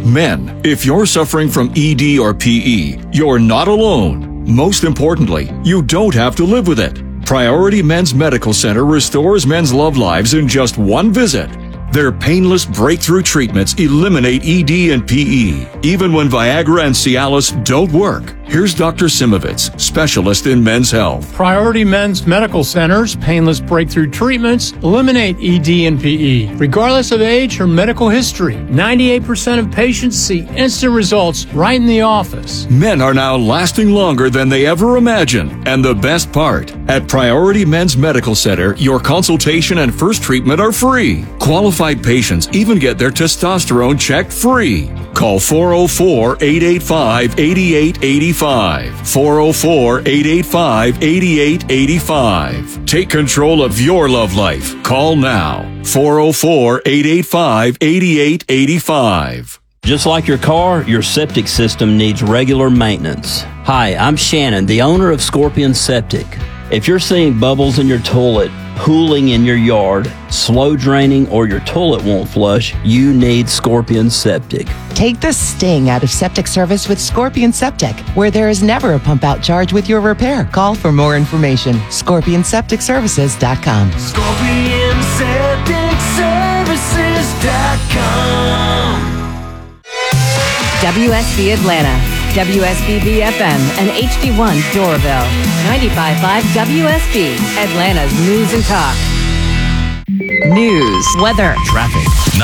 Men, if you're suffering from ED or PE, you're not alone. Most importantly, you don't have to live with it. Priority Men's Medical Center restores men's love lives in just one visit. Their painless breakthrough treatments eliminate ED and PE, even when Viagra and Cialis don't work. Here's Dr. Simovitz, specialist in men's health. Priority Men's Medical Center's painless breakthrough treatments eliminate ED and PE, regardless of age or medical history. 98% of patients see instant results right in the office. Men are now lasting longer than they ever imagined. And the best part, at Priority Men's Medical Center, your consultation and first treatment are free. Qualified patients even get their testosterone checked free. Call 404-885-8885. 404-885-8885. Take control of your love life. Call now. 404-885-8885. Just like your car, your septic system needs regular maintenance. Hi, I'm Shannon, the owner of Scorpion Septic. If you're seeing bubbles in your toilet, pooling in your yard, slow draining, or your toilet won't flush, you need Scorpion Septic. Take the sting out of septic service with Scorpion Septic, where there is never a pump out charge with your repair. Call for more information. ScorpionSepticServices.com. ScorpionSepticServices.com. WSB Atlanta, WSBB FM, and HD1 Doraville. 95.5 WSB, Atlanta's news and talk. News, weather, traffic.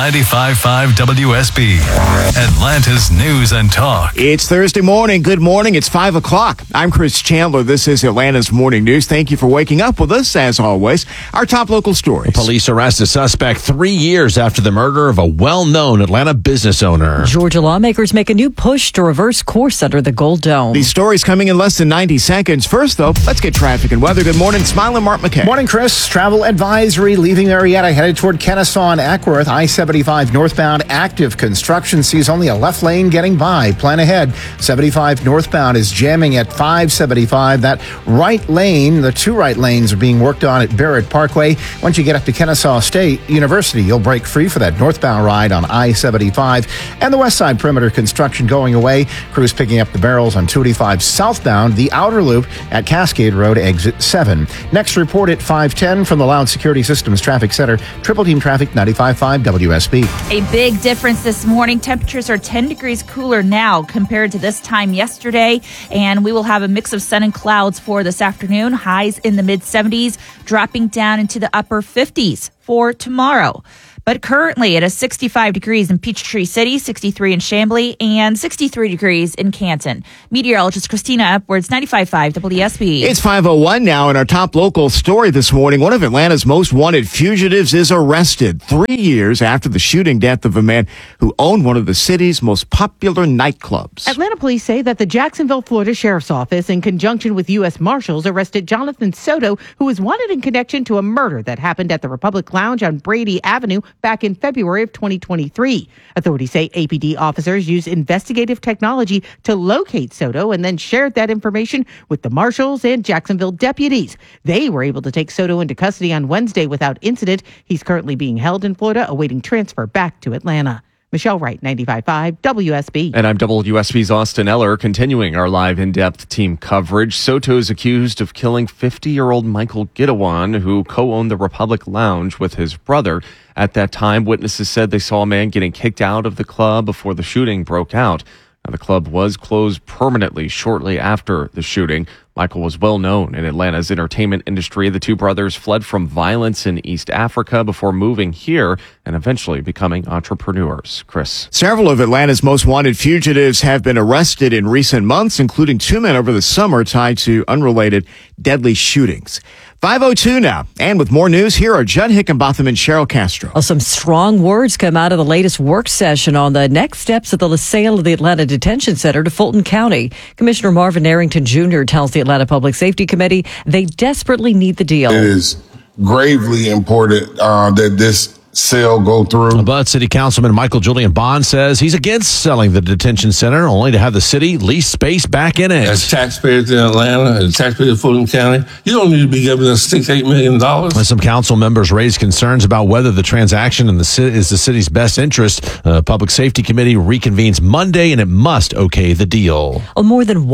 95.5 WSB, Atlanta's news and talk. It's Thursday morning. Good morning. It's 5 o'clock. I'm Chris Chandler. This is Atlanta's Morning News. Thank you for waking up with us, as always. Our top local stories. Police arrest a suspect 3 years after the murder of a well-known Atlanta business owner. Georgia lawmakers make a new push to reverse course under the Gold Dome. These stories coming in less than 90 seconds. First, though, let's get traffic and weather. Good morning. Smile and Mark McKay. Morning, Chris. Travel advisory leaving Marietta headed toward Kennesaw and Ackworth. I-75 northbound active construction sees only a left lane getting by. Plan ahead. 75 northbound is jamming at 575. That right lane, the two right lanes are being worked on at Barrett Parkway. Once you get up to Kennesaw State University, you'll break free for that northbound ride on I-75. And the west side perimeter construction going away. Crews picking up the barrels on 285 southbound, the outer loop at Cascade Road, exit 7. Next report at 5:10 from the Loud Security Systems Traffic Center. Triple Team Traffic, 95.5 WSB. A big difference this morning. Temperatures are 10 degrees cooler now compared to this time yesterday, and we will have a mix of sun and clouds for this afternoon. Highs in the mid-70s, dropping down into the upper 50s for tomorrow. But currently it is 65 degrees in Peachtree City, 63 in Chamblee, and 63 degrees in Canton. Meteorologist Christina Upwards, 95.5 WSB. It's 5:01 now, and our top local story this morning. One of Atlanta's most wanted fugitives is arrested 3 years after the shooting death of a man who owned one of the city's most popular nightclubs. Atlanta police say that the Jacksonville, Florida Sheriff's Office, in conjunction with U.S. Marshals, arrested Jonathan Soto, who was wanted in connection to a murder that happened at the Republic Lounge on Brady Avenue back in February of 2023. Authorities say APD officers used investigative technology to locate Soto and then shared that information with the marshals and Jacksonville deputies. They were able to take Soto into custody on Wednesday without incident. He's currently being held in Florida, awaiting transfer back to Atlanta. Michelle Wright, 95.5 WSB. And I'm WSB's Austin Eller, continuing our live in-depth team coverage. Soto is accused of killing 50-year-old Michael Gidewan, who co-owned the Republic Lounge with his brother. At that time, witnesses said they saw a man getting kicked out of the club before the shooting broke out. Now, the club was closed permanently shortly after the shooting. Michael was well known in Atlanta's entertainment industry. The two brothers fled from violence in East Africa before moving here and eventually becoming entrepreneurs. Chris. Several of Atlanta's most wanted fugitives have been arrested in recent months, including 2 men over the summer tied to unrelated deadly shootings. 5:02 now. And with more news, here are Judd Hickenbotham and Cheryl Castro. Some strong words come out of the latest work session on the next steps of the sale of the Atlanta Detention Center to Fulton County. Commissioner Marvin Arrington Jr. tells the Atlanta Public Safety Committee they desperately need the deal. It is gravely important that this sale go through. But City Councilman Michael Julian Bond says he's against selling the detention center, only to have the city lease space back in it. As taxpayers in Atlanta and taxpayers in Fulton County, you don't need to be giving us $6-8 million. Some council members raised concerns about whether the transaction is the city's best interest. Public Safety Committee reconvenes Monday, and it must okay the deal. More than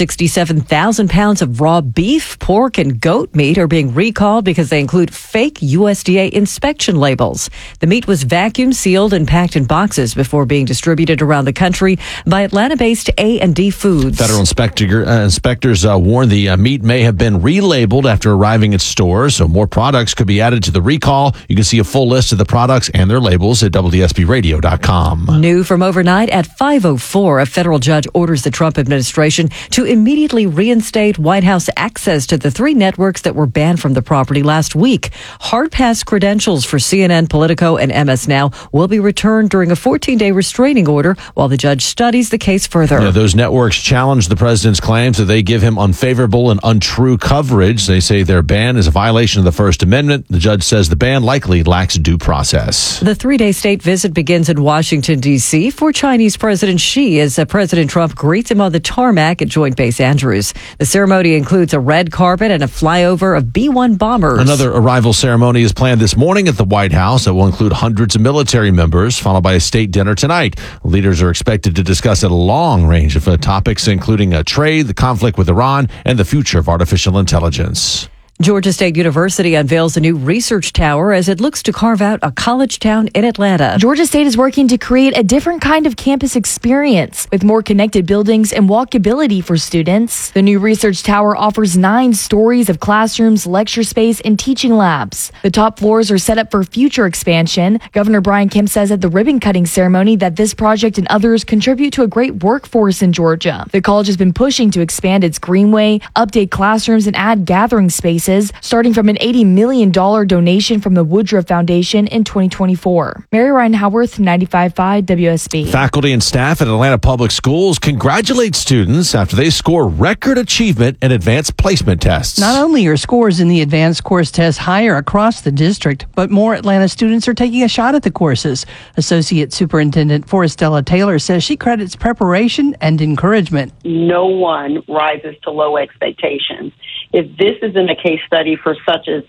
167,000 pounds of raw beef, pork, and goat meat are being recalled because they include fake USDA inspection labels. The meat was vacuum sealed and packed in boxes before being distributed around the country by Atlanta-based A&D Foods. Federal inspectors warn the meat may have been relabeled after arriving at stores, so more products could be added to the recall. You can see a full list of the products and their labels at WSBRadio.com. New from overnight at 5:04, a federal judge orders the Trump administration to immediately reinstate White House access to the 3 networks that were banned from the property last week. Hard pass credentials for CNN, Politico, and MS Now will be returned during a 14-day restraining order while the judge studies the case further. Yeah, those networks challenge the president's claims that they give him unfavorable and untrue coverage. They say their ban is a violation of the First Amendment. The judge says the ban likely lacks due process. The 3-day state visit begins in Washington, D.C. for Chinese President Xi as President Trump greets him on the tarmac at Joint Base Andrews. The ceremony includes a red carpet and a flyover of B-1 bombers. Another arrival ceremony is planned this morning at the White House that will include hundreds of military members, followed by a state dinner tonight. Leaders are expected to discuss a long range of topics, including trade, the conflict with Iran, and the future of artificial intelligence. Georgia State University unveils a new research tower as it looks to carve out a college town in Atlanta. Georgia State is working to create a different kind of campus experience with more connected buildings and walkability for students. The new research tower offers 9 stories of classrooms, lecture space, and teaching labs. The top floors are set up for future expansion. Governor Brian Kemp says at the ribbon cutting ceremony that this project and others contribute to a great workforce in Georgia. The college has been pushing to expand its greenway, update classrooms, and add gathering spaces, starting from an $80 million donation from the Woodruff Foundation in 2024. Mary Ryan Howarth, 95.5 WSB. Faculty and staff at Atlanta Public Schools congratulate students after they score record achievement in advanced placement tests. Not only are scores in the advanced course tests higher across the district, but more Atlanta students are taking a shot at the courses. Associate Superintendent Forestella Taylor says she credits preparation and encouragement. No one rises to low expectations. If this isn't a case study for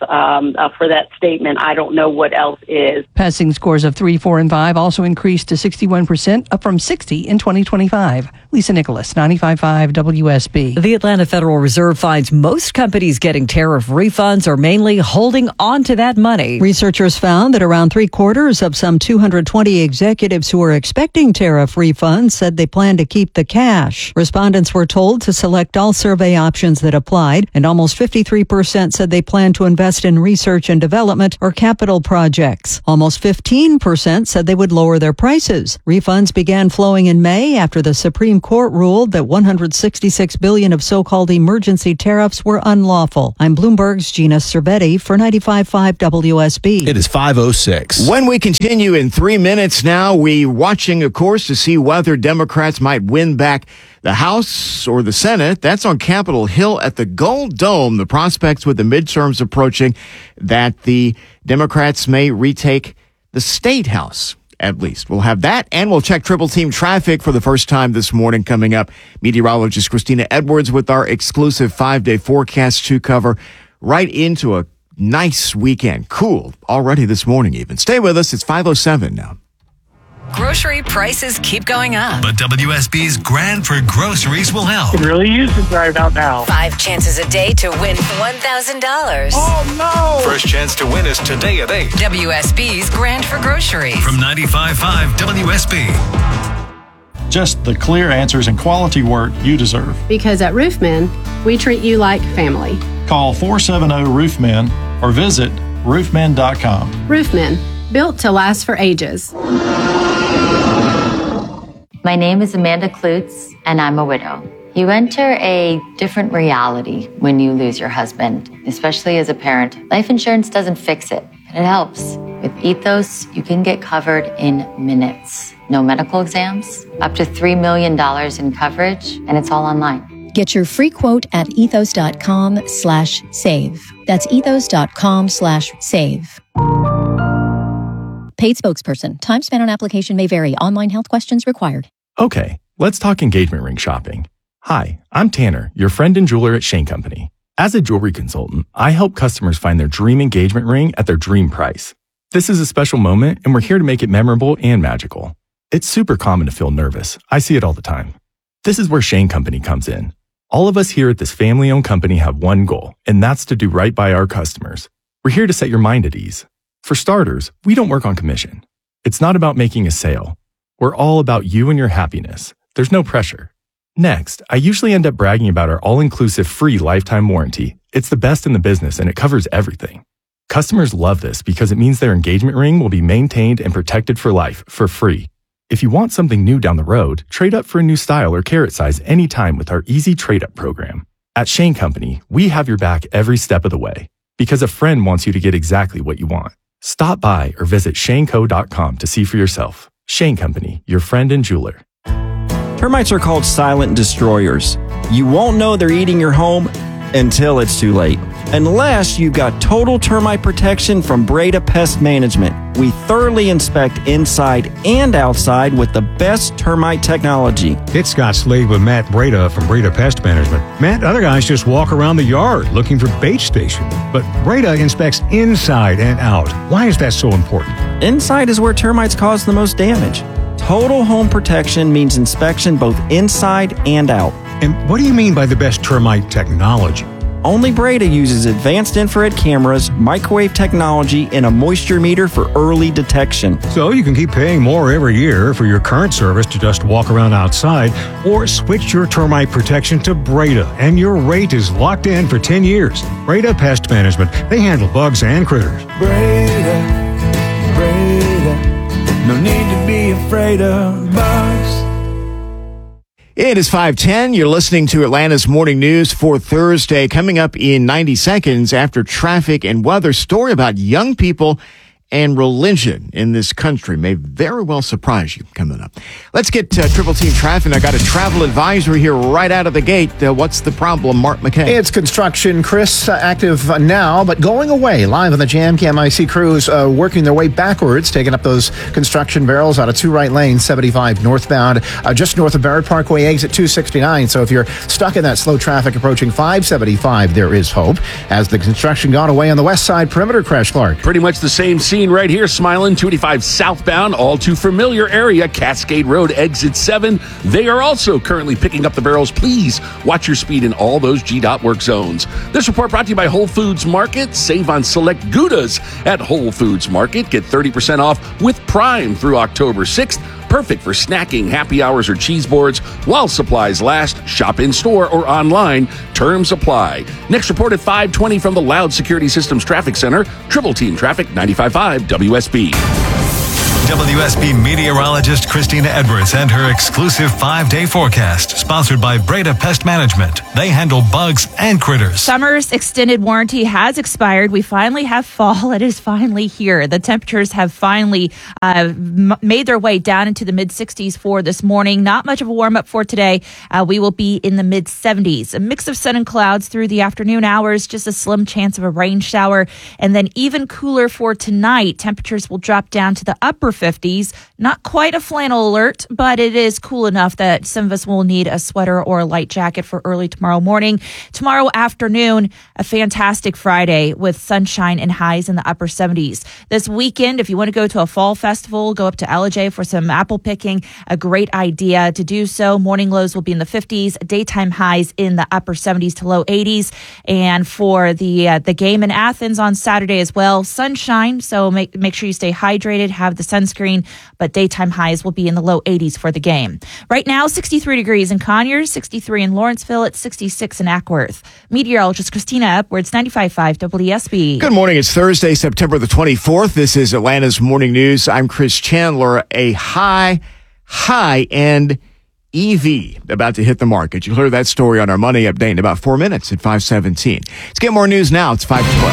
for that statement, I don't know what else is. Passing scores of 3, 4, and 5 also increased to 61%, up from 60 in 2025. Lisa Nicholas, 95.5 WSB. The Atlanta Federal Reserve finds most companies getting tariff refunds are mainly holding on to that money. Researchers found that around 3/4 of some 220 executives who were expecting tariff refunds said they plan to keep the cash. Respondents were told to select all survey options that applied, and almost 53% said they plan to invest in research and development or capital projects. Almost 15% said they would lower their prices. Refunds began flowing in May after the Supreme Court ruled that $166 billion of so-called emergency tariffs were unlawful. I'm Bloomberg's Gina Cervetti for 95.5 WSB. It is 5:06. When we continue in 3 minutes now, we're watching, of course, to see whether Democrats might win back the House or the Senate. That's on Capitol Hill at the Gold Dome. The prospects with the midterms approaching that the Democrats may retake the State House. At least we'll have that, and we'll check triple team traffic for the first time this morning. Coming up, meteorologist Christina Edwards with our exclusive 5-day forecast to cover right into a nice weekend. Cool already this morning even. Stay with us. It's 5:07 now. Grocery prices keep going up. But WSB's Grand for Groceries will help. It really is right out now. 5 chances a day to win $1,000. Oh, no! First chance to win is today at 8. WSB's Grand for Groceries. From 95.5 WSB. Just the clear answers and quality work you deserve. Because at Roofmen, we treat you like family. Call 470-ROOFMEN or visit roofmen.com. Roofmen, built to last for ages. My name is Amanda Klutz, and I'm a widow. You enter a different reality when you lose your husband, especially as a parent. Life insurance doesn't fix it, but it helps. With Ethos, you can get covered in minutes. No medical exams, up to $3 million in coverage, and it's all online. Get your free quote at ethos.com/save. That's ethos.com/save. Paid spokesperson. Time spent on application may vary. Online health questions required. Okay, let's talk engagement ring shopping. Hi, I'm Tanner, your friend and jeweler at Shane Company. As a jewelry consultant, I help customers find their dream engagement ring at their dream price. This is a special moment, and we're here to make it memorable and magical. It's super common to feel nervous. I see it all the time. This is where Shane Company comes in. All of us here at this family-owned company have one goal, and that's to do right by our customers. We're here to set your mind at ease. For starters, we don't work on commission. It's not about making a sale. We're all about you and your happiness. There's no pressure. Next, I usually end up bragging about our all-inclusive free lifetime warranty. It's the best in the business and it covers everything. Customers love this because it means their engagement ring will be maintained and protected for life for free. If you want something new down the road, trade up for a new style or carat size anytime with our easy trade-up program. At Shane Company, we have your back every step of the way because a friend wants you to get exactly what you want. Stop by or visit shaneco.com to see for yourself. Shane Company, your friend and jeweler. Termites are called silent destroyers. You won't know they're eating your home until it's too late. Unless you've got total termite protection from Breda Pest Management. We thoroughly inspect inside and outside with the best termite technology. It's Scott Slade with Matt Breda from Breda Pest Management. Matt, other guys just walk around the yard looking for bait stations. But Breda inspects inside and out. Why is that so important? Inside is where termites cause the most damage. Total home protection means inspection both inside and out. And what do you mean by the best termite technology? Only Breda uses advanced infrared cameras, microwave technology, and a moisture meter for early detection. So you can keep paying more every year for your current service to just walk around outside, or switch your termite protection to Breda, and your rate is locked in for 10 years. Breda Pest Management. They handle bugs and critters. Breda, no need to be afraid of bugs. It is 5:10. You're listening to Atlanta's Morning News for Thursday. Coming up in 90 seconds after traffic and weather, story about young people and religion in this country may very well surprise you coming up. Let's get Triple Team Traffic. I got a travel advisory here right out of the gate. What's the problem, Mark McKay? It's construction, Chris, active now, but going away. Live on the Jam Cam, I see crews working their way backwards, taking up those construction barrels out of two right lanes, 75 northbound, just north of Barrett Parkway, exit 269. So if you're stuck in that slow traffic approaching 575, there is hope. As the construction gone away on the west side perimeter, Crash Clark. Pretty much the same scene right here, Smiling, 285 southbound, all too familiar area, Cascade Road, exit 7. They are also currently picking up the barrels. Please watch your speed in all those GDOT work zones. This report brought to you by Whole Foods Market. Save on select Goudas at Whole Foods Market. Get 30% off with Prime through October 6th. Perfect for snacking, happy hours, or cheese boards. While supplies last, shop in store or online. Terms apply. Next report at 5:20 from the Loud Security Systems Traffic Center. Triple Team Traffic, 95.5 WSB. WSB meteorologist Christina Edwards and her exclusive 5-day forecast, sponsored by Breda Pest Management. They handle bugs and critters. Summer's extended warranty has expired. We finally have fall. It is finally here. The temperatures have finally made their way down into the mid-60s for this morning. Not much of a warm-up for today. We will be in the mid-70s. A mix of sun and clouds through the afternoon hours, just a slim chance of a rain shower. And then even cooler for tonight. Temperatures will drop down to the upper 50s. Not quite a flannel alert, but it is cool enough that some of us will need a sweater or a light jacket for early tomorrow morning. Tomorrow afternoon, a fantastic Friday with sunshine and highs in the upper 70s. This weekend, if you want to go to a fall festival, go up to LJ for some apple picking, a great idea to do so. Morning lows will be in the 50s, daytime highs in the upper 70s to low 80s. And for the game in Athens on Saturday as well, sunshine, so make sure you stay hydrated, have the sunscreen, but daytime highs will be in the low 80s for the game. Right now, 63 degrees in Conyers, 63 in Lawrenceville, it's 66 in Ackworth. Meteorologist Christina Edwards, 95.5 WSB. Good morning. It's Thursday, September the 24th. This is Atlanta's Morning News. I'm Chris Chandler. A high-end EV about to hit the market. You'll hear that story on our Money Update in about 4 minutes at 5:17. Let's get more news now. It's 5:12.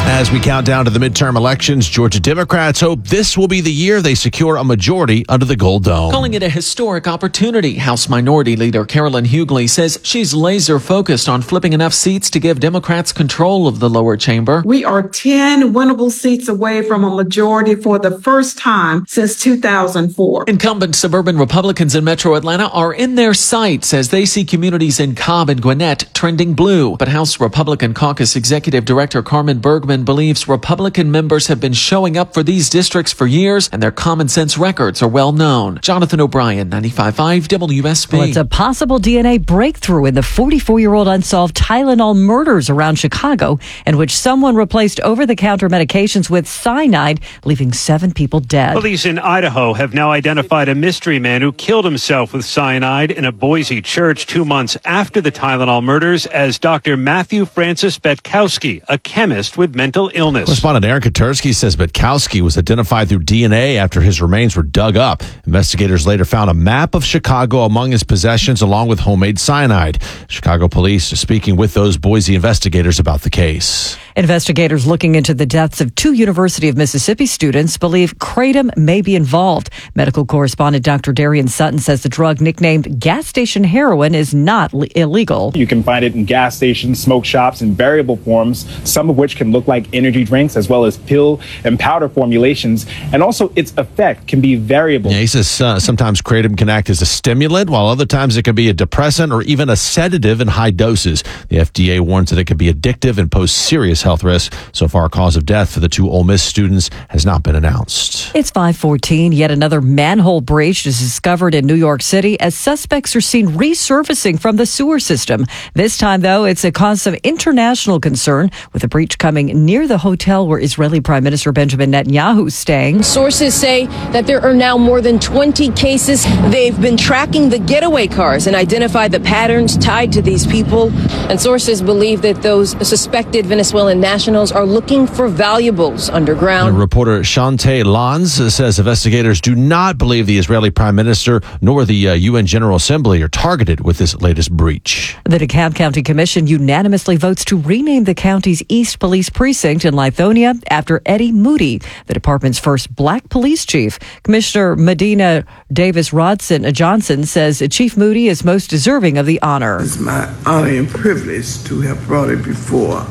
As we count down to the midterm elections, Georgia Democrats hope this will be the year they secure a majority under the Gold Dome. Calling it a historic opportunity, House Minority Leader Carolyn Hughley says she's laser focused on flipping enough seats to give Democrats control of the lower chamber. We are 10 winnable seats away from a majority for the first time since 2004. Incumbent suburban Republicans in Metro Atlanta are in their sights as they see communities in Cobb and Gwinnett trending blue. But House Republican Caucus Executive Director Carmen Bergman believes Republican members have been showing up for these districts for years and their common sense records are well known. Jonathan O'Brien, 95.5 WSB. Well, it's a possible DNA breakthrough in the 44-year-old unsolved Tylenol murders around Chicago, in which someone replaced over-the-counter medications with cyanide, leaving 7 people dead. Police in Idaho have now identified a mystery man who killed himself with cyanide in a Boise church 2 months after the Tylenol murders as Dr. Matthew Francis Betkowski, a chemist with mental illness. Correspondent Erica Tursky says Betkowski was identified through DNA after his remains were dug up. Investigators later found a map of Chicago among his possessions along with homemade cyanide. Chicago police are speaking with those Boise investigators about the case. Investigators looking into the deaths of 2 University of Mississippi students believe kratom may be involved. Medical correspondent Dr. Darian Sutton says the drug nicknamed gas station heroin is not illegal. You can find it in gas stations, smoke shops, in variable forms, some of which can look like energy drinks, as well as pill and powder formulations. And also its effect can be variable. Yeah, he says sometimes kratom can act as a stimulant, while other times it can be a depressant or even a sedative in high doses. The FDA warns that it can be addictive and pose serious health risks. So far, cause of death for the 2 Ole Miss students has not been announced. It's 5:14. Yet another manhole breach is discovered in New York City as suspects are seen resurfacing from the sewer system. This time, though, it's a cause of international concern, with the breach coming near the hotel where Israeli Prime Minister Benjamin Netanyahu is staying. Sources say that there are now more than 20 cases. They've been tracking the getaway cars and identified the patterns tied to these people. And sources believe that those suspected Venezuelan nationals are looking for valuables underground. And reporter Shantae Lanz says investigators do not believe the Israeli Prime Minister nor the UN General Assembly are targeted with this latest breach. The DeKalb County Commission unanimously votes to rename the county's East Police Precinct in Lithonia after Eddie Moody, the department's first black police chief. Commissioner Medina Davis Johnson says Chief Moody is most deserving of the honor. It's my honor and privilege to have brought it before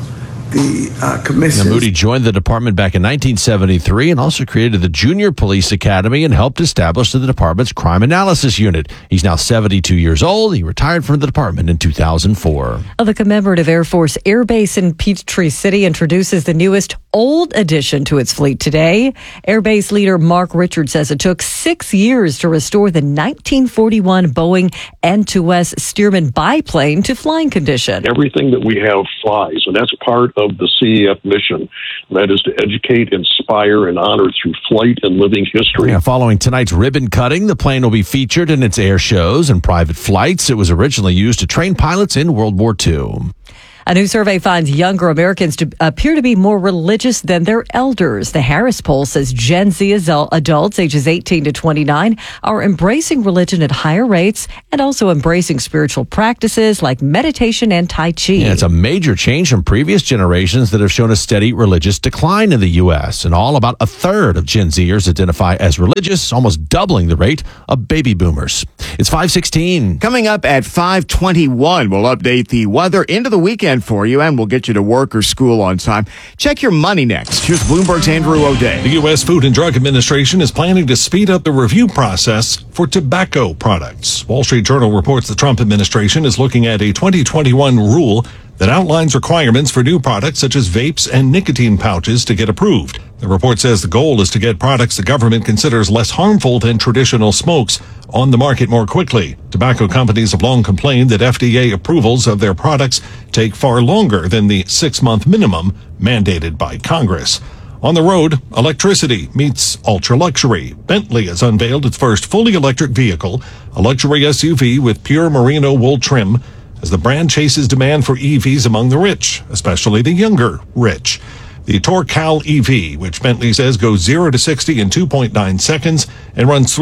the commission. Moody joined the department back in 1973 and also created the Junior Police Academy and helped establish the department's crime analysis unit. He's now 72 years old. He retired from the department in 2004. The Commemorative Air Force Air Base in Peachtree City introduces the newest old addition to its fleet today. Air Base leader Mark Richards says it took 6 years to restore the 1941 Boeing N2S Stearman biplane to flying condition. Everything that we have flies, and that's part of the CEF mission. That is to educate, inspire, and honor through flight and living history. Yeah, following tonight's ribbon cutting, the plane will be featured in its air shows and private flights. It was originally used to train pilots in World War II. A new survey finds younger Americans appear to be more religious than their elders. The Harris poll says Gen Z adults ages 18 to 29 are embracing religion at higher rates and also embracing spiritual practices like meditation and Tai Chi. Yeah, it's a major change from previous generations that have shown a steady religious decline in the U.S. And all about a third of Gen Zers identify as religious, almost doubling the rate of baby boomers. It's 5:16. Coming up at 5:21, we'll update the weather into the weekend for you, and we'll get you to work or school on time. Check your money next. Here's Bloomberg's Andrew O'Day. The U.S. Food and Drug Administration is planning to speed up the review process for tobacco products. Wall Street Journal reports the Trump administration is looking at a 2021 rule that outlines requirements for new products such as vapes and nicotine pouches to get approved. The report says the goal is to get products the government considers less harmful than traditional smokes on the market more quickly. Tobacco companies have long complained that FDA approvals of their products take far longer than the 6-month minimum mandated by Congress. On the road, electricity meets ultra-luxury. Bentley has unveiled its first fully electric vehicle, a luxury SUV with pure merino wool trim, as the brand chases demand for EVs among the rich, especially the younger rich. The Tourcal EV, which Bentley says goes 0 to 60 in 2.9 seconds and runs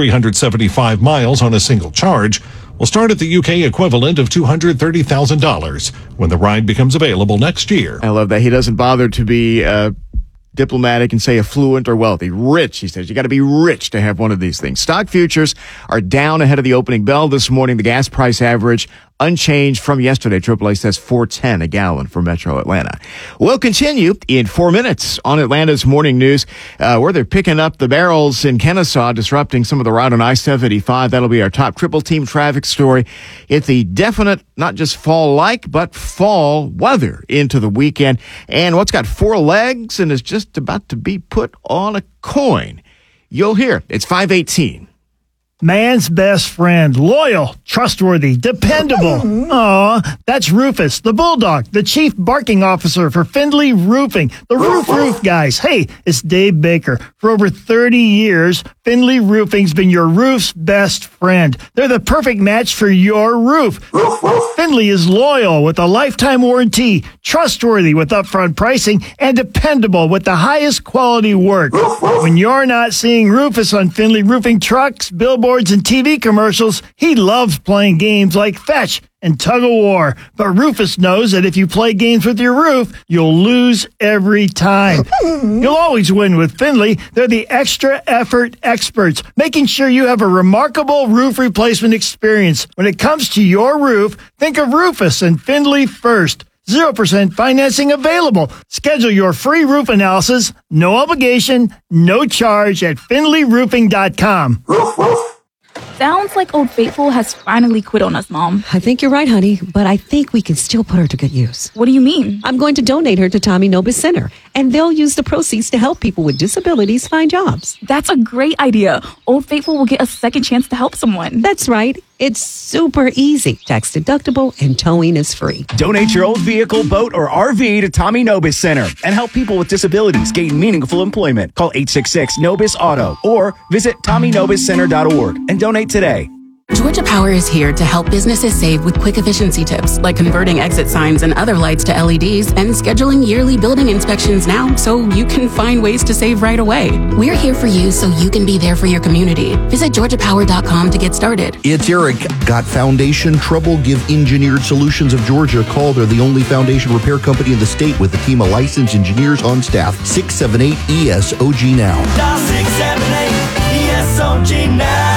375 miles on a single charge, will start at the UK equivalent of $230,000, when the ride becomes available next year. I love that. He doesn't bother to be diplomatic and say affluent or wealthy. Rich, he says. You got to be rich to have one of these things. Stock futures are down ahead of the opening bell this morning. The gas price average unchanged from yesterday. AAA says $4.10 a gallon for Metro Atlanta. We'll continue in 4 minutes on Atlanta's Morning News, where they're picking up the barrels in Kennesaw, disrupting some of the route on I-75. That'll be our top triple team traffic story. It's the definite, not just fall-like, but fall weather into the weekend. And what's got 4 legs and is just about to be put on a coin. You'll hear. It's 5:18. Man's best friend, loyal, trustworthy, dependable. Aw, that's Rufus, the bulldog, the chief barking officer for Findlay Roofing, the roof guys. Hey, it's Dave Baker. For over 30 years, Findlay Roofing's been your roof's best friend. They're the perfect match for your roof. Findlay is loyal with a lifetime warranty, trustworthy with upfront pricing, and dependable with the highest quality work. When you're not seeing Rufus on Findlay Roofing trucks, billboards, and TV commercials, he loves playing games like Fetch and Tug of War. But Rufus knows that if you play games with your roof, you'll lose every time. You'll always win with Findlay. They're the extra effort experts, making sure you have a remarkable roof replacement experience. When it comes to your roof, think of Rufus and Findlay first. 0% financing available. Schedule your free roof analysis, no obligation, no charge at FindlayRoofing.com. Sounds like Old Faithful has finally quit on us, Mom. I think you're right, honey, but I think we can still put her to good use. What do you mean? I'm going to donate her to Tommy Nobis Center, and they'll use the proceeds to help people with disabilities find jobs. That's a great idea. Old Faithful will get a second chance to help someone. That's right. It's super easy, tax deductible, and towing is free. Donate your old vehicle, boat, or RV to Tommy Nobis Center and help people with disabilities gain meaningful employment. Call 866-NOBIS-AUTO or visit TommyNobisCenter.org and donate today. Georgia Power is here to help businesses save with quick efficiency tips like converting exit signs and other lights to LEDs and scheduling yearly building inspections now so you can find ways to save right away. We're here for you so you can be there for your community. Visit GeorgiaPower.com to get started. It's Eric. Got foundation trouble? Give Engineered Solutions of Georgia a call. They're the only foundation repair company in the state with a team of licensed engineers on staff. 678-ESOG now. Dial 678-ESOG now.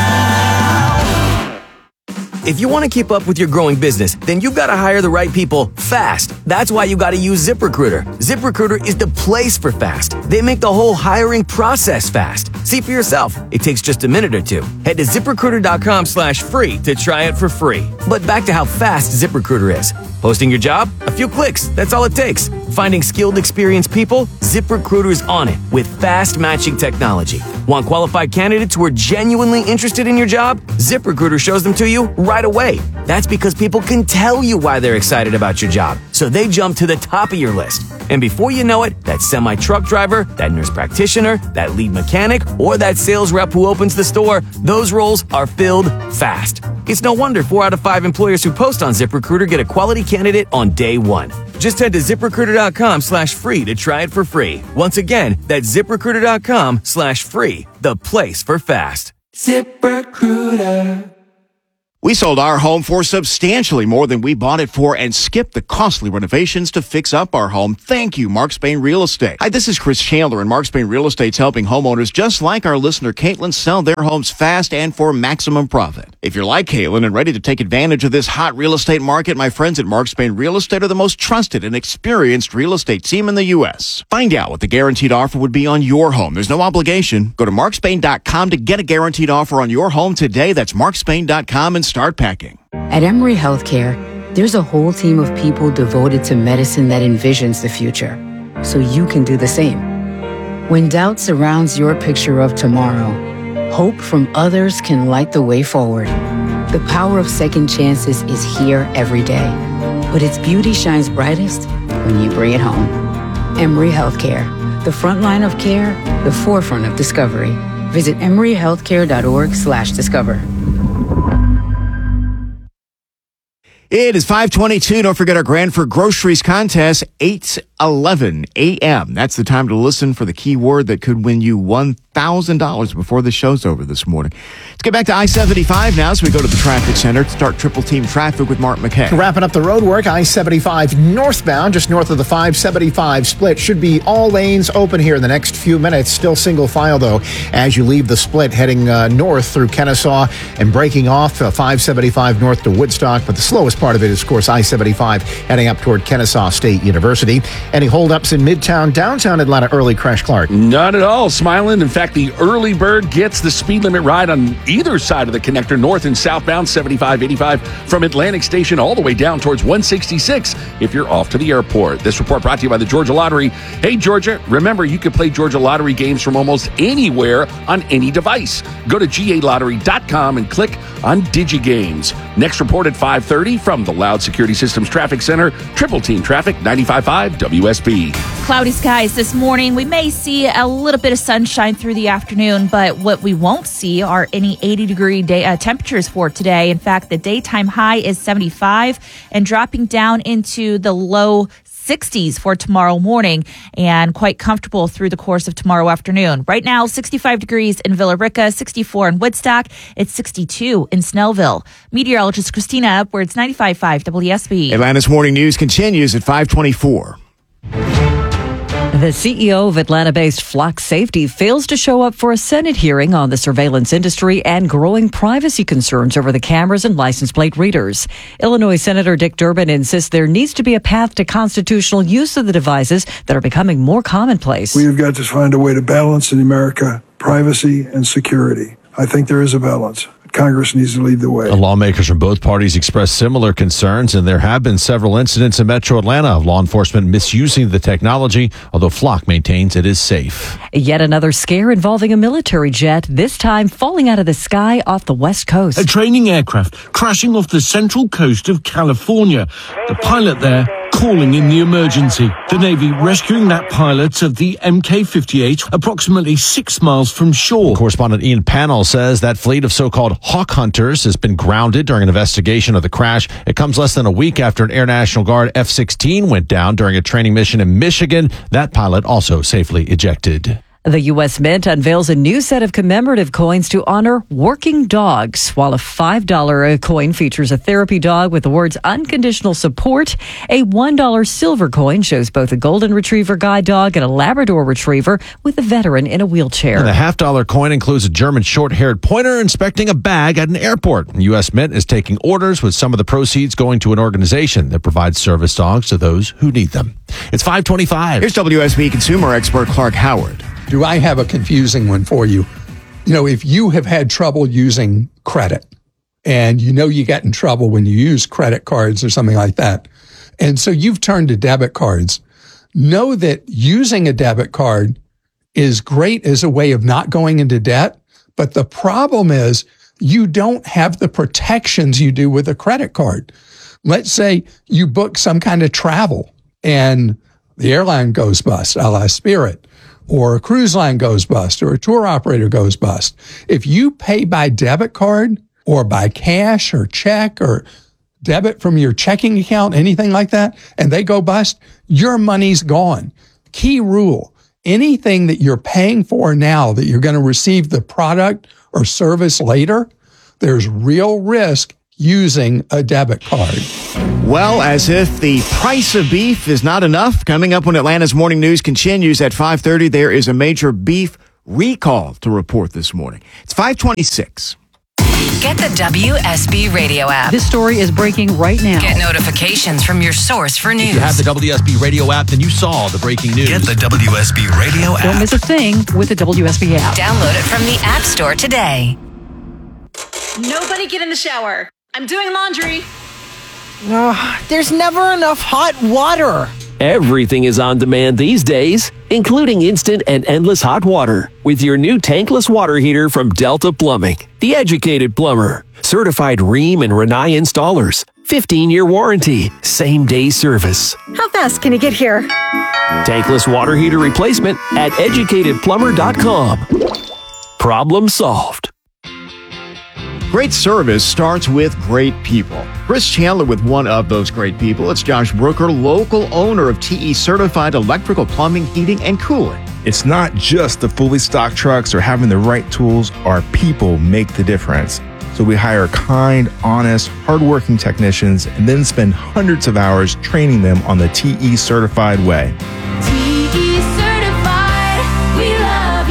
If you want to keep up with your growing business, then you've got to hire the right people fast. That's why you got to use ZipRecruiter. ZipRecruiter is the place for fast. They make the whole hiring process fast. See for yourself. It takes just a minute or two. Head to ZipRecruiter.com/free to try it for free. But back to how fast ZipRecruiter is. Posting your job? A few clicks. That's all it takes. Finding skilled, experienced people? ZipRecruiter's on it with fast matching technology. Want qualified candidates who are genuinely interested in your job? ZipRecruiter shows them to you right away. That's because people can tell you why they're excited about your job, so they jump to the top of your list. And before you know it, that semi-truck driver, that nurse practitioner, that lead mechanic, or that sales rep who opens the store, those roles are filled fast. It's no wonder 4 out of 5 employers who post on ZipRecruiter get a quality candidate on day one. Just head to ZipRecruiter.com/free to try it for free. Once again, that's ZipRecruiter.com/free, the place for fast. ZipRecruiter. We sold our home for substantially more than we bought it for and skipped the costly renovations to fix up our home. Thank you, Mark Spain Real Estate. Hi, this is Chris Chandler, and Mark Spain Real Estate's helping homeowners just like our listener Caitlin sell their homes fast and for maximum profit. If you're like Caitlin and ready to take advantage of this hot real estate market, my friends at Mark Spain Real Estate are the most trusted and experienced real estate team in the U.S. Find out what the guaranteed offer would be on your home. There's no obligation. Go to markspain.com to get a guaranteed offer on your home today. That's markspain.com and start packing. At Emory Healthcare, there's a whole team of people devoted to medicine that envisions the future, so you can do the same. When doubt surrounds your picture of tomorrow, hope from others can light the way forward. The power of second chances is here every day, but its beauty shines brightest when you bring it home. Emory Healthcare, the front line of care, the forefront of discovery. Visit emoryhealthcare.org/discover. It is 5:22. Don't forget our Grand for Groceries contest. 8 11 a.m. That's the time to listen for the keyword that could win you $1,000 before the show's over this morning. Let's get back to I-75 now as we go to the traffic center to start triple team traffic with Mark McKay. Wrapping up the road work, I-75 northbound, just north of the 575 split. Should be all lanes open here in the next few minutes. Still single file, though, as you leave the split heading north through Kennesaw and breaking off 575 north to Woodstock. But the slowest part of it is, of course, I-75 heading up toward Kennesaw State University. Any holdups in Midtown, downtown Atlanta early, Crash Clark? None at all, Smiling. In fact, the early bird gets the speed limit ride on either side of the connector, north and southbound, 75, 85, from Atlantic Station all the way down towards 166 if you're off to the airport. This report brought to you by the Georgia Lottery. Hey, Georgia, remember you can play Georgia Lottery games from almost anywhere on any device. Go to galottery.com and click on DigiGames. Next report at 5:30 from the Loud Security Systems Traffic Center, Triple Team Traffic, 95.5 WSB. Cloudy skies this morning. We may see a little bit of sunshine through the afternoon, but what we won't see are any 80-degree temperatures for today. In fact, the daytime high is 75 and dropping down into the low 60s for tomorrow morning and quite comfortable through the course of tomorrow afternoon. Right now, 65 degrees in Villa Rica, 64 in Woodstock. It's 62 in Snellville. Meteorologist Christina Edwards, 95.5 WSB. Atlanta's morning news continues at 5:24. The CEO of Atlanta-based Flock Safety fails to show up for a Senate hearing on the surveillance industry and growing privacy concerns over the cameras and license plate readers. Illinois Senator Dick Durbin insists there needs to be a path to constitutional use of the devices that are becoming more commonplace. We have got to find a way to balance in America privacy and security. I think there is a balance. Congress needs to lead the way. Lawmakers from both parties expressed similar concerns, and there have been several incidents in Metro Atlanta of law enforcement misusing the technology, although Flock maintains it is safe. Yet another scare involving a military jet, this time falling out of the sky off the West Coast. A training aircraft crashing off the central coast of California. The pilot there calling in the emergency. The Navy rescuing that pilot of the MK-58 approximately 6 miles from shore. Correspondent Ian Pannell says that fleet of so-called Hawk Hunters has been grounded during an investigation of the crash. It comes less than a week after an Air National Guard F-16 went down during a training mission in Michigan. That pilot also safely ejected. The U.S. Mint unveils a new set of commemorative coins to honor working dogs. While a $5 coin features a therapy dog with the words unconditional support, a $1 silver coin shows both a golden retriever guide dog and a Labrador retriever with a veteran in a wheelchair. And the $50 coin includes a German short-haired pointer inspecting a bag at an airport. U.S. Mint is taking orders with some of the proceeds going to an organization that provides service dogs to those who need them. It's 5:25. Here's WSB consumer expert Clark Howard. Do I have a confusing one for you? You know, if you have had trouble using credit and you know you get in trouble when you use credit cards or something like that, and so you've turned to debit cards, know that using a debit card is great as a way of not going into debt. But the problem is you don't have the protections you do with a credit card. Let's say you book some kind of travel and the airline goes bust, a la Spirit, or a cruise line goes bust, or a tour operator goes bust. If you pay by debit card or by cash or check or debit from your checking account, anything like that, and they go bust, your money's gone. Key rule, anything that you're paying for now that you're going to receive the product or service later, there's real risk using a debit card. Well, as if the price of beef is not enough, coming up when Atlanta's morning news continues at 5:30, there is a major beef recall to report this morning. It's 5:26. Get the WSB radio app. This story is breaking right now. Get notifications from your source for news. If you have the WSB radio app, then you saw the breaking news. Get the WSB radio app. Don't miss a thing with the WSB app. Download it from the App Store today. Nobody get in the shower. I'm doing laundry. There's never enough hot water. Everything is on demand these days, including instant and endless hot water. With your new tankless water heater from Delta Plumbing, the educated plumber. Certified Rheem and Rinnai installers. 15-year warranty. Same-day service. How fast can you get here? Tankless water heater replacement at educatedplumber.com. Problem solved. Great service starts with great people. Chris Chandler with one of those great people. It's Josh Brooker, local owner of TE Certified Electrical Plumbing, Heating, and Cooling. It's not just the fully stocked trucks or having the right tools. Our people make the difference. So we hire kind, honest, hardworking technicians and then spend hundreds of hours training them on the TE Certified way. TE Certified, we love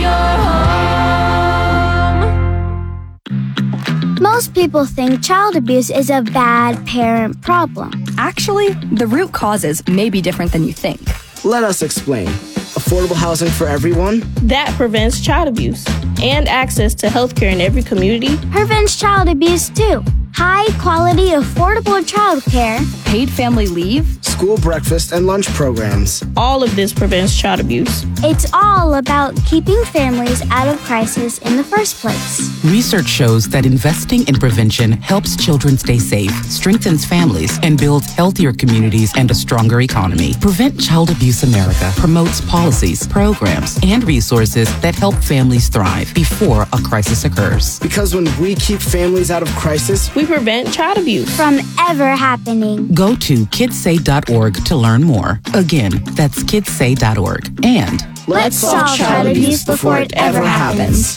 your home. Most people think child abuse is a bad parent problem. Actually, the root causes may be different than you think. Let us explain. Affordable housing for everyone. That prevents child abuse and access to healthcare in every community. Prevents child abuse too. High quality, affordable childcare. Paid family leave. School breakfast and lunch programs. All of this prevents child abuse. It's all about keeping families out of crisis in the first place. Research shows that investing in prevention helps children stay safe, strengthens families, and builds healthier communities and a stronger economy. Prevent Child Abuse America promotes policies, programs, and resources that help families thrive before a crisis occurs. Because when we keep families out of crisis, we prevent child abuse from ever happening. Go to kidssay.org to learn more. Again, that's kidssay.org. And let's solve child abuse before it ever happens.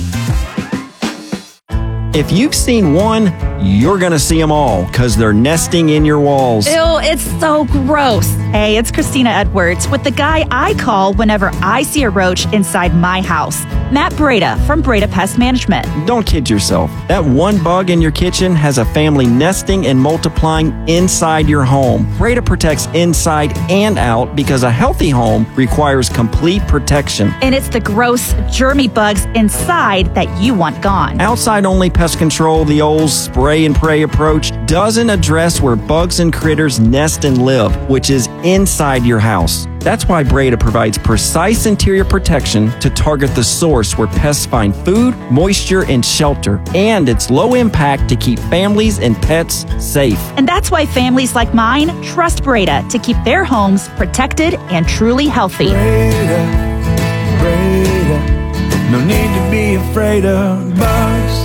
If you've seen one, you're going to see them all because they're nesting in your walls. Ew, it's so gross. Hey, it's Christina Edwards with the guy I call whenever I see a roach inside my house. Matt Breda from Breda Pest Management. Don't kid yourself. That one bug in your kitchen has a family nesting and multiplying inside your home. Breda protects inside and out because a healthy home requires complete protection. And it's the gross, germy bugs inside that you want gone. Outside only pest control, the old spray and pray approach, doesn't address where bugs and critters nest and live, which is inside your house. That's why Breda provides precise interior protection to target the source where pests find food, moisture, and shelter. And it's low impact to keep families and pets safe. And that's why families like mine trust Breda to keep their homes protected and truly healthy. Breda, no need to be afraid of bugs.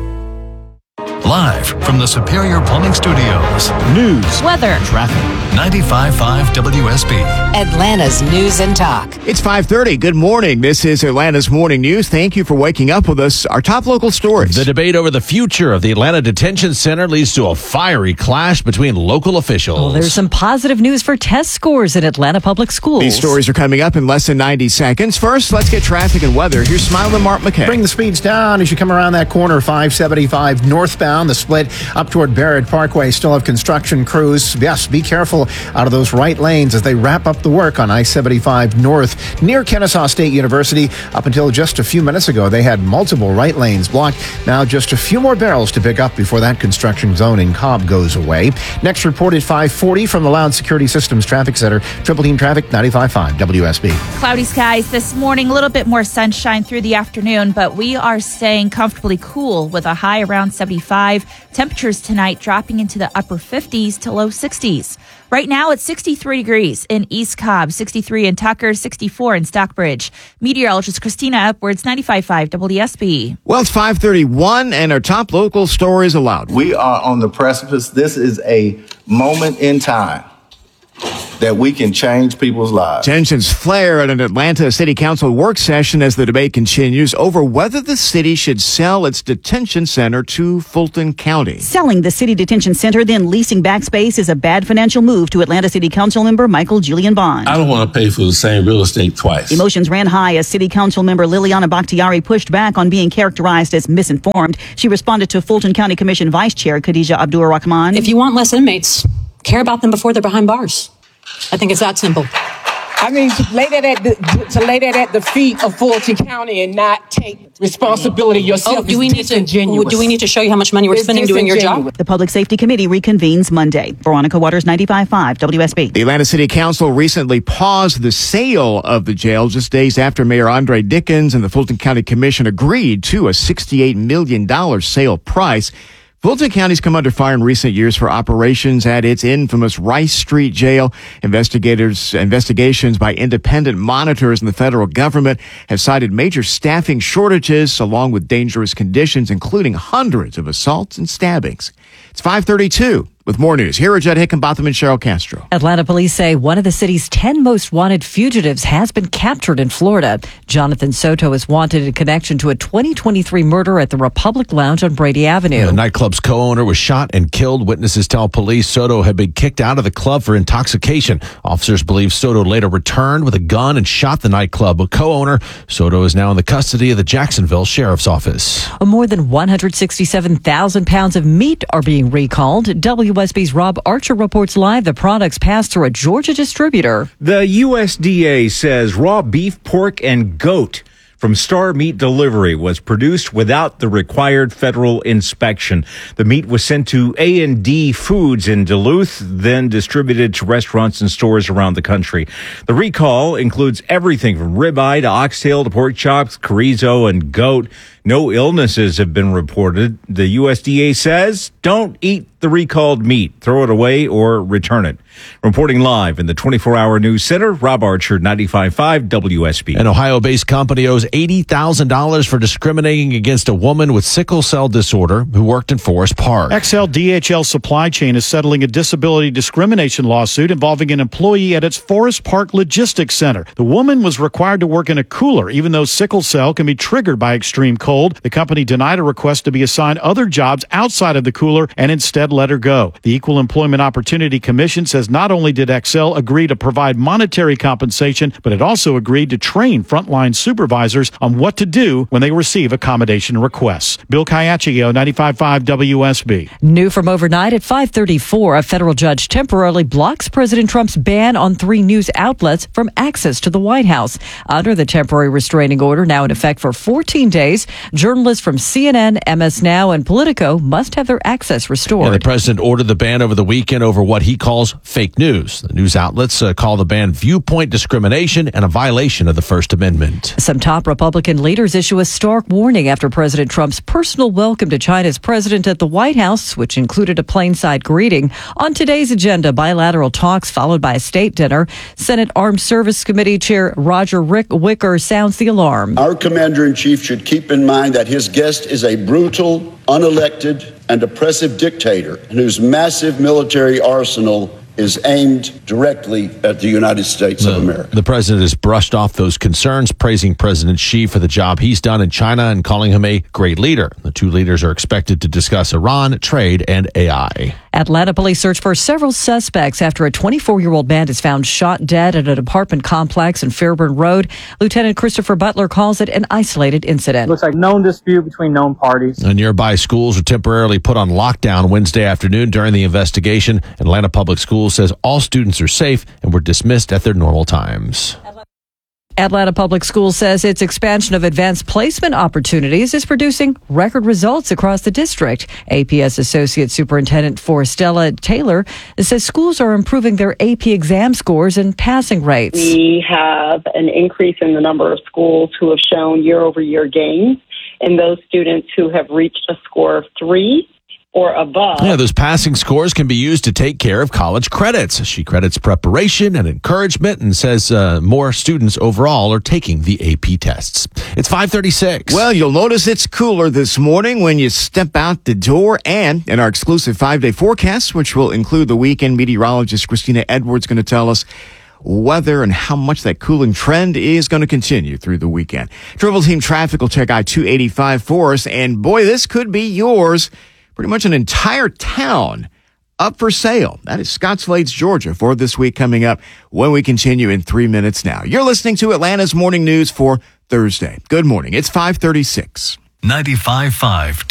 Live from the Superior Plumbing Studios. News, weather, traffic. 95.5 WSB. Atlanta's News and Talk. It's 5:30. Good morning. This is Atlanta's Morning News. Thank you for waking up with us. Our top local stories. The debate over the future of the Atlanta Detention Center leads to a fiery clash between local officials. Well, there's some positive news for test scores in Atlanta Public Schools. These stories are coming up in less than 90 seconds. First, let's get traffic and weather. Here's Smile and Mark McKay. Bring the speeds down as you come around that corner, 575 northbound. The split up toward Barrett Parkway still have construction crews. Yes, be careful out of those right lanes as they wrap up the work on I-75 North near Kennesaw State University. Up until just a few minutes ago, they had multiple right lanes blocked. Now just a few more barrels to pick up before that construction zone in Cobb goes away. Next reported 540 from the Loud Security Systems Traffic Center. Triple Team Traffic, 95.5 WSB. Cloudy skies this morning, a little bit more sunshine through the afternoon, but we are staying comfortably cool with a high around 75. Temperatures tonight dropping into the upper 50s to low 60s. Right now it's 63 degrees in East Cobb, 63 in Tucker, 64 in Stockbridge. Meteorologist Christina Edwards, 95.5 WSB. Well, it's 5:31 and our top local stories allowed. We are on the precipice. This is a moment in time that we can change people's lives. Tensions flare at an Atlanta City Council work session as the debate continues over whether the city should sell its detention center to Fulton County. Selling the city detention center, then leasing back space is a bad financial move to Atlanta City Council member Michael Julian Bond. I don't want to pay for the same real estate twice. Emotions ran high as City Council member Liliana Bakhtiari pushed back on being characterized as misinformed. She responded to Fulton County Commission Vice Chair Khadija Abdur Rahman. If you want less inmates, care about them before they're behind bars. I think it's that simple. I mean, to lay that at the feet of Fulton County and not take responsibility yourself. Do we need to show you how much money we're spending doing your job? The Public Safety Committee reconvenes Monday. Veronica Waters, 95.5 WSB. The Atlanta City Council recently paused the sale of the jail just days after Mayor Andre Dickens and the Fulton County Commission agreed to a $68 million sale price. Fulton County's come under fire in recent years for operations at its infamous Rice Street Jail. Investigations by independent monitors in the federal government have cited major staffing shortages along with dangerous conditions, including hundreds of assaults and stabbings. It's 5:32. With more news, here are Judd Hickenbotham and Cheryl Castro. Atlanta police say one of the city's 10 most wanted fugitives has been captured in Florida. Jonathan Soto is wanted in connection to a 2023 murder at the Republic Lounge on Brady Avenue. The nightclub's co-owner was shot and killed. Witnesses tell police Soto had been kicked out of the club for intoxication. Officers believe Soto later returned with a gun and shot the nightclub co-owner. Soto is now in the custody of the Jacksonville Sheriff's Office. More than 167,000 pounds of meat are being recalled. WSB's Rob Archer reports live the products passed through a Georgia distributor. The USDA says raw beef, pork, and goat from Star Meat Delivery was produced without the required federal inspection. The meat was sent to A&D Foods in Duluth, then distributed to restaurants and stores around the country. The recall includes everything from ribeye to oxtail to pork chops, chorizo, and goat. No illnesses have been reported. The USDA says don't eat the recalled meat. Throw it away or return it. Reporting live in the 24-hour news center, Rob Archer, 95.5 WSB. An Ohio-based company owes $80,000 for discriminating against a woman with sickle cell disorder who worked in Forest Park. XL DHL Supply Chain is settling a disability discrimination lawsuit involving an employee at its Forest Park Logistics Center. The woman was required to work in a cooler, even though sickle cell can be triggered by extreme cold. The company denied a request to be assigned other jobs outside of the cooler and instead let her go. The Equal Employment Opportunity Commission says not only did XL agree to provide monetary compensation, but it also agreed to train frontline supervisors on what to do when they receive accommodation requests. Bill Caiaccio, 95.5 WSB. New from overnight at 5:34, a federal judge temporarily blocks President Trump's ban on 3 news outlets from access to the White House. Under the temporary restraining order now in effect for 14 days, journalists from CNN, MS Now, and Politico must have their access restored. And the president ordered the ban over the weekend over what he calls fake news. The news outlets call the ban viewpoint discrimination and a violation of the First Amendment. Some top Republican leaders issue a stark warning after President Trump's personal welcome to China's president at the White House, which included a plainside greeting. On today's agenda, bilateral talks followed by a state dinner. Senate Armed Service Committee Chair Roger Wicker sounds the alarm. Our commander-in-chief should keep in mind that his guest is a brutal, unelected, and oppressive dictator whose massive military arsenal is aimed directly at the United States of America. The president has brushed off those concerns, praising President Xi for the job he's done in China and calling him a great leader. The two leaders are expected to discuss Iran, trade, and AI. Atlanta police search for several suspects after a 24-year-old man is found shot dead at an apartment complex in Fairburn Road. Lieutenant Christopher Butler calls it an isolated incident. Looks like known dispute between known parties. Nearby schools were temporarily put on lockdown Wednesday afternoon during the investigation. Atlanta Public Schools says all students are safe and were dismissed at their normal times. Atlanta Public Schools says its expansion of advanced placement opportunities is producing record results across the district. APS Associate Superintendent Forestella Taylor says schools are improving their AP exam scores and passing rates. We have an increase in the number of schools who have shown year-over-year gains, and those students who have reached a score of 3 or above. Yeah, those passing scores can be used to take care of college credits. She credits preparation and encouragement and says more students overall are taking the AP tests. It's 5:36. Well, you'll notice it's cooler this morning when you step out the door, and in our exclusive 5-day forecast, which will include the weekend, meteorologist Christina Edwards going to tell us weather and how much that cooling trend is going to continue through the weekend. Triple Team Traffic will check I-285 for us, and boy, this could be yours. Pretty much an entire town up for sale. That is Scottsblades, Georgia, for this week coming up when we continue in 3 minutes now. You're listening to Atlanta's Morning News for Thursday. Good morning. It's 5:36. 95.5